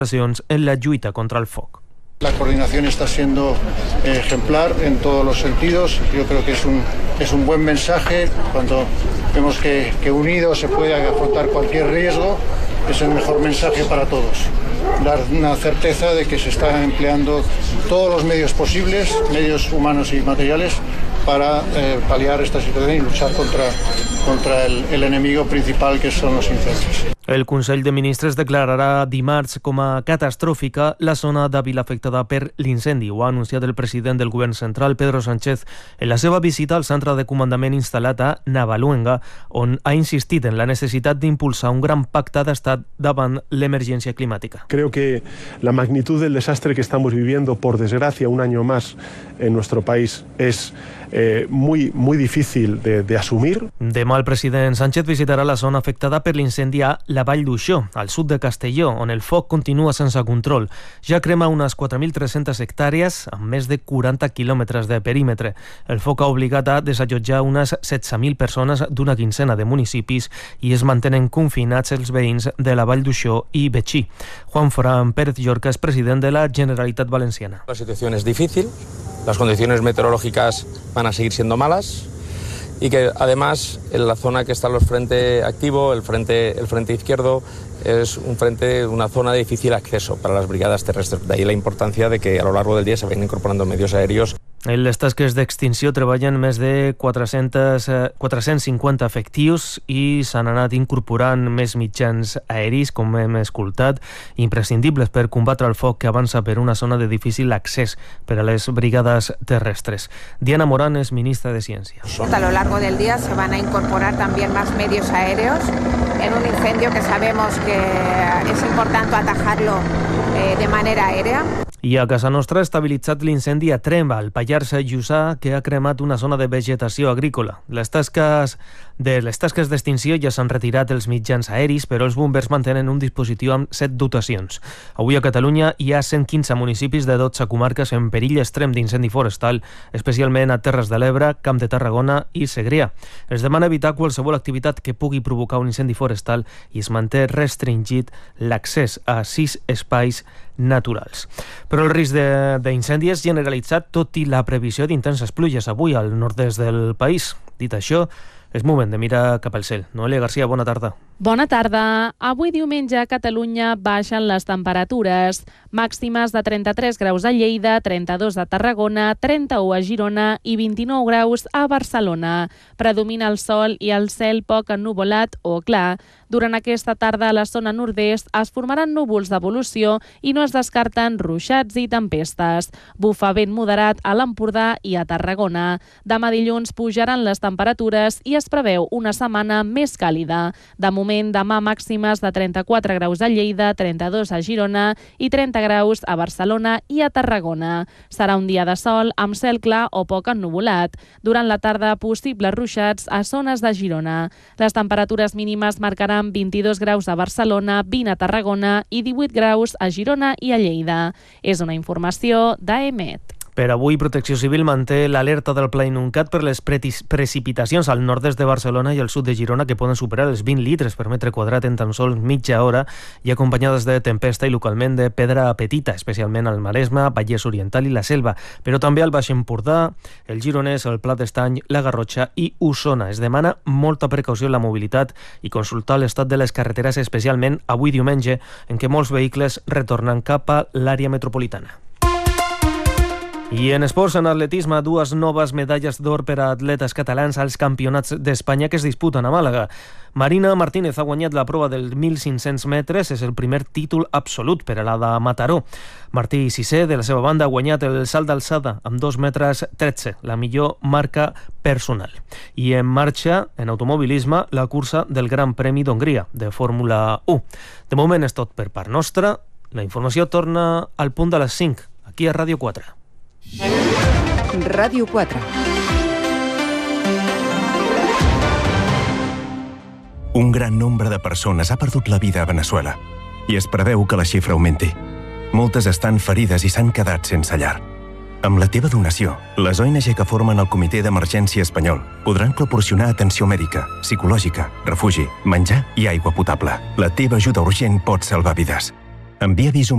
en la lluita contra el foc. La coordinación está siendo ejemplar en todos los sentidos. Yo creo que es un buen mensaje cuando vemos que unidos se puede afrontar cualquier riesgo. Es el mejor mensaje para todos. Dar una certeza de que se están empleando todos los medios posibles, medios humanos y materiales, para paliar esta situación y luchar contra el enemigo principal, que son los incendios. El Consell de Ministres declararà dimarts com a catastròfica la zona de Vila afectada per l'incendi. Ho ha anunciat el president del govern central, Pedro Sánchez, en la seva visita al centre de comandament instal·lat a Navaluenga, on ha insistit en la necessitat d'impulsar un gran pacte d'estat davant l'emergència climàtica. Creo que la magnitud del desastre que estamos viviendo, por desgracia, un año más en nuestro país, es muy difícil de asumir. Demà el president Sánchez visitarà la zona afectada per l'incendi a la Vall d'Uixó, al sud de Castelló, on el foc continua sense control. Ja crema unes 4.300 hectàrees amb més de 40 quilòmetres de perímetre. El foc ha obligat a desallotjar unes 16.000 persones d'una quincena de municipis i es mantenen confinats els veïns de la Vall d'Uixó i Betxí. Juan Fran Pérez Llorca es president de la Generalitat Valenciana. La situación es difícil, las condiciones meteorológicas van a seguir siendo malas y que además en la zona que está el frente activo, el frente izquierdo, es una zona de difícil acceso para las brigadas terrestres. De ahí la importancia de que a lo largo del día se vayan incorporando medios aéreos. En les tasques d'extinció treballen més de 450 efectius i s'han anat incorporant més mitjans aeris, com hem escoltat, imprescindibles per combatre el foc que avança per una zona de difícil accés per a les brigades terrestres. Diana Morán es ministra de Ciencia. A lo largo del día se van a incorporar también más medios aéreos en un incendio que sabemos que es importante atajarlo de manera aérea. I a casa nostra ha estabilitzat l'incendi a Tremp, al Pallars Jussà, que ha cremat una zona de vegetació agrícola. Les tasques d'extinció ja s'han retirat els mitjans aeris, però els bombers mantenen un dispositiu amb 7 dotacions. Avui a Catalunya hi ha 115 municipis de 12 comarques en perill extrem d'incendi forestal, especialment a Terres de l'Ebre, Camp de Tarragona i Segrià. Es demana evitar qualsevol activitat que pugui provocar un incendi forestal i es manté restringit l'accés a 6 espais naturals. Però el risc d'incendi és generalitzat, tot i la previsió d'intenses pluges avui al nord-est del país. Dit això, és moment de mirar cap al cel. Noelia Garcia, bona tarda. Bona tarda. Avui diumenge a Catalunya baixen les temperatures. Màximes de 33 graus a Lleida, 32 a Tarragona, 31 a Girona i 29 graus a Barcelona. Predomina el sol i el cel poc ennuvolat o clar. Durant aquesta tarda a la zona nord-est es formaran núvols d'evolució i no es descarten ruixats i tempestes. Bufa vent moderat a l'Empordà i a Tarragona. Demà dilluns pujaran les temperatures i es preveu una setmana més càlida. De moment, demà màximes de 34 graus a Lleida, 32 a Girona i 30 graus a Barcelona i a Tarragona. Serà un dia de sol amb cel clar o poc ennuvolat. Durant la tarda, possibles ruixats a zones de Girona. Les temperatures mínimes marcaran 22 graus a Barcelona, 20 a Tarragona i 18 graus a Girona i a Lleida. És una informació d'AEMET. Per avui, Protecció Civil manté l'alerta del Pla Inuncat per les precipitacions al nord-est de Barcelona i al sud de Girona, que poden superar els 20 litres per metre quadrat en tan sols mitja hora i acompanyades de tempesta i localment de pedra petita, especialment al Maresme, Vallès Oriental i la Selva, però també al Baix Empordà, el Gironès, el Pla d'Estany, la Garrotxa i Osona. Es demana molta precaució en la mobilitat i consultar l'estat de les carreteres, especialment avui diumenge, en què molts vehicles retornen cap a l'àrea metropolitana. I en esports, en atletisme, 2 noves medalles d'or per a atletes catalans als campionats d'Espanya que es disputen a Màlaga. Marina Martínez ha guanyat la prova dels 1.500 metres, és el primer títol absolut per a la de Mataró. Martí Cissé, de la seva banda, ha guanyat el salt d'alçada amb 2,13 metres, la millor marca personal. I en marxa, en automobilisme, la cursa del Gran Premi d'Hongria, de Fórmula 1. De moment és tot per part nostra. La informació torna al punt de les 5, aquí a Ràdio 4. Ràdio 4. Un gran nombre de persones ha perdut la vida a Veneçuela i es preveu que la xifra augmenti. Moltes estan ferides i s'han quedat sense llar. Amb la teva donació, les ONG que formen el Comitè d'Emergència Espanyol podran proporcionar atenció mèdica, psicològica, refugi, menjar i aigua potable. La teva ajuda urgent pot salvar vides. Envia-vis un